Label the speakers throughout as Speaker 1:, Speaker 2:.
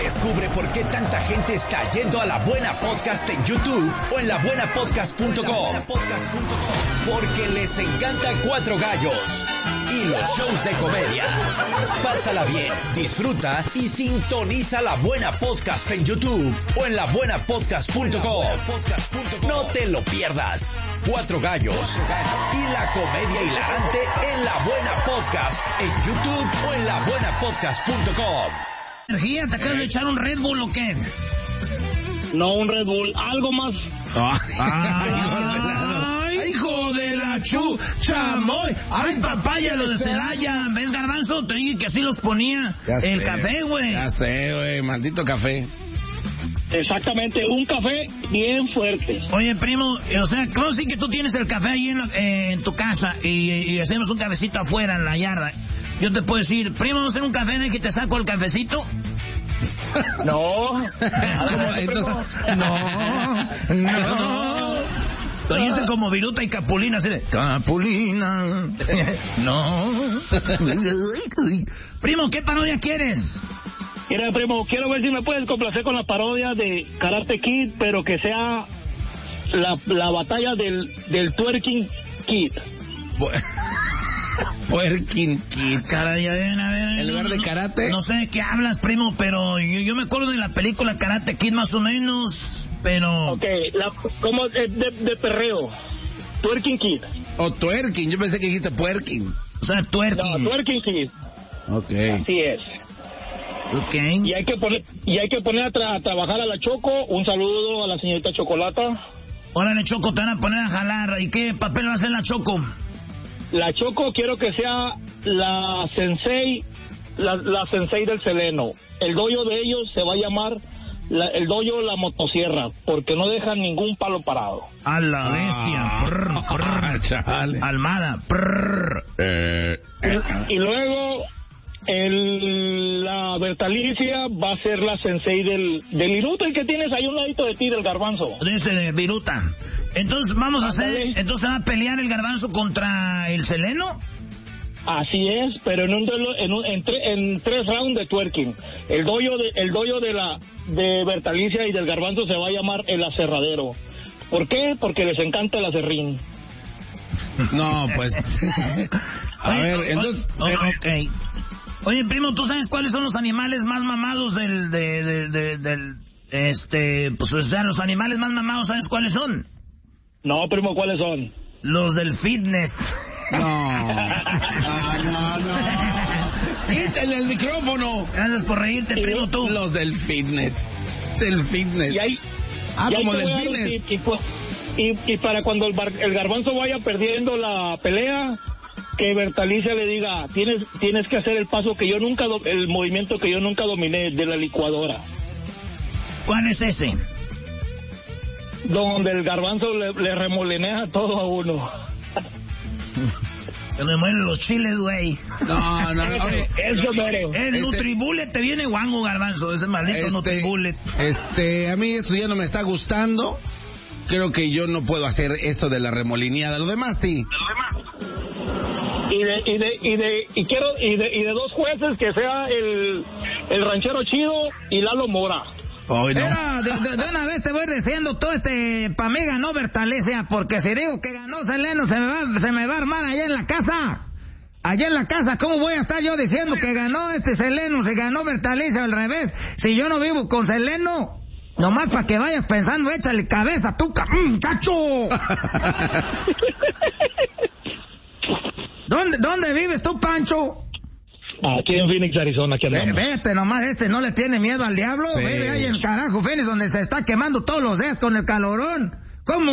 Speaker 1: Descubre por qué tanta gente está yendo a La Buena Podcast en YouTube o en labuenapodcast.com. Porque les encanta Cuatro Gallos y los shows de comedia. Pásala bien, disfruta y sintoniza La Buena Podcast en YouTube o en labuenapodcast.com. No te lo pierdas. Cuatro Gallos y la comedia hilarante en La Buena Podcast en YouTube o en labuenapodcast.com.
Speaker 2: ¿Energía? ¿Te acabas de echar un Red Bull o qué?
Speaker 3: No, un Red Bull, algo más.
Speaker 2: ¡Ay, hijo de la chamoy! ¡Ay, papaya, los de Celaya! ¿Ves, Garbanzo? Te dije que así los ponía el café, güey.
Speaker 4: Ya sé, güey, maldito café.
Speaker 3: Exactamente, un café bien fuerte.
Speaker 2: Oye, primo, o sea, ¿cómo sí que tú tienes el café ahí en tu casa y hacemos un cafecito afuera en la yarda? Yo te puedo decir, primo, vamos a hacer un café de que te saco el cafecito.
Speaker 3: No.
Speaker 2: Entonces, no. Lo dice como Viruta y Capulina, así de Capulina. No. Primo, ¿qué parodia quieres?
Speaker 3: Mira, primo, quiero ver si me puedes complacer con la parodia de Karate Kid, pero que sea la batalla del Twerking Kid.
Speaker 4: Twerking Kid.
Speaker 2: Caray, a ver.
Speaker 4: En lugar de karate.
Speaker 2: No sé de qué hablas, primo, pero yo me acuerdo de la película Karate Kid más o menos, pero...
Speaker 3: Ok, como de perreo. Twerking Kid.
Speaker 4: O twerking, yo pensé que dijiste puerking.
Speaker 2: O sea, twerking.
Speaker 3: No, Twerking Kid.
Speaker 4: Ok.
Speaker 3: Así es.
Speaker 2: Ok.
Speaker 3: Y hay que poner a trabajar a la Choco. Un saludo a la señorita Chocolata.
Speaker 2: Órale, Choco, te van a poner a jalar. ¿Y qué papel va a hacer la Choco?
Speaker 3: La Choco quiero que sea la sensei, la sensei del Seleno. El dojo de ellos se va a llamar el dojo La Motosierra, porque no dejan ningún palo parado.
Speaker 2: A la bestia.
Speaker 4: Chale.
Speaker 2: Almada.
Speaker 3: Y luego la Bertalicia va a ser la sensei del Iruta, el que tienes ahí un ladito de ti, del Garbanzo.
Speaker 2: Dice Viruta. Entonces vamos a hacer, entonces va a pelear el Garbanzo contra el Seleno.
Speaker 3: Así es, pero en un duelo, en 3 rounds de twerking. El dojo de Bertalicia y del Garbanzo se va a llamar el aserradero. ¿Por qué? Porque les encanta el acerrín.
Speaker 4: No, pues. A ver, entonces.
Speaker 2: Ok. Oye, primo, ¿tú sabes cuáles son los animales más mamados pues, o sea, los animales más mamados, ¿sabes cuáles son?
Speaker 3: No, primo, ¿cuáles son?
Speaker 2: Los del fitness.
Speaker 4: No. Quítale el micrófono.
Speaker 2: Gracias por reírte, primo, tú.
Speaker 4: Los del fitness. Del fitness. Como del fitness.
Speaker 3: Y para cuando el Garbanzo vaya perdiendo la pelea, que Bertalicia le diga, tienes que hacer el movimiento que yo nunca dominé, de la licuadora.
Speaker 2: ¿Cuál es ese?
Speaker 3: Donde el Garbanzo le remolenea todo a uno.
Speaker 2: Que me mueren los chiles, güey.
Speaker 4: No.
Speaker 3: Eso mero.
Speaker 2: El Nutribullet te viene guango, Garbanzo, ese maldito Nutribullet.
Speaker 4: A mí eso ya no me está gustando. Creo que yo no puedo hacer eso de la remolineada. Lo demás sí.
Speaker 3: Y de 2 jueces, que sea el ranchero chido y Lalo Mora.
Speaker 4: Oh, no.
Speaker 2: Pero de una vez te voy diciendo todo pa' mí ganó Bertalicia, porque si digo que ganó Seleno se me va a armar allá en la casa. Allá en la casa, ¿cómo voy a estar yo diciendo que ganó Seleno, si ganó Bertalicia al revés? Si yo no vivo con Seleno. Nomás para que vayas pensando, échale cabeza, tú, cacho. ¿Dónde vives tú, Pancho?
Speaker 3: Aquí en Phoenix, Arizona. Aquí
Speaker 2: vete nomás, no le tiene miedo al diablo. Sí. Vive ahí en carajo, Phoenix, donde se está quemando todos los días con el calorón. ¿Cómo?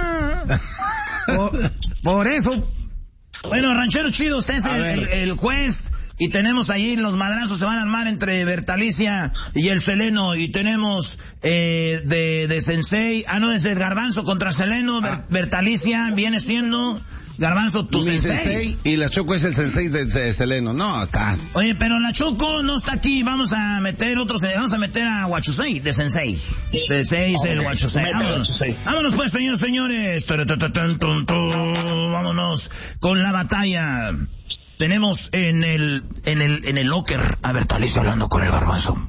Speaker 2: Por eso. Bueno, ranchero chido, usted es el juez. Y tenemos ahí los madrazos se van a armar entre Bertalicia y el Seleno. Y tenemos de Sensei. Es el Garbanzo contra Seleno. Bertalicia viene siendo Garbanzo tu sensei.
Speaker 4: Y la Choco es el sensei de Seleno. No, acá.
Speaker 2: Oye, pero la Choco no está aquí. Vamos a meter a Huachusei de Sensei. Sensei es el Huachusei. Vámonos pues, señores. Vámonos con la batalla. Tenemos en el locker a Bertalicia hablando con el Garbanzo.